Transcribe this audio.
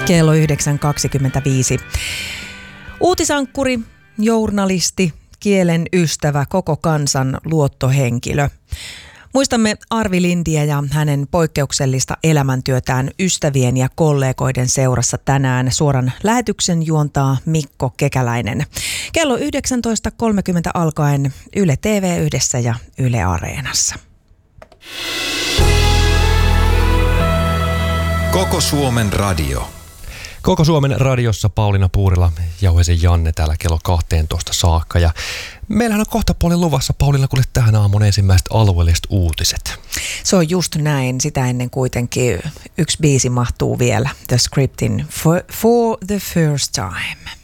Kello 9.25. Uutisankkuri, journalisti, kielen ystävä, koko kansan luottohenkilö. Muistamme Arvi Lindiä ja hänen poikkeuksellista elämäntyötään ystävien ja kollegoiden seurassa tänään. Suoran lähetyksen juontaa Mikko Kekäläinen. Kello 19.30 alkaen Yle TV yhdessä ja Yle Areenassa. Koko Suomen radio. Koko Suomen radiossa Pauliina Puurila, Jauhesen Janne täällä kello 12 saakka. Ja meillähän on kohta puolin luvassa, Pauliina, kuule tähän aamun ensimmäiset alueelliset uutiset. Se on just näin. Sitä ennen kuitenkin yksi biisi mahtuu vielä. The Scriptin For the First Time.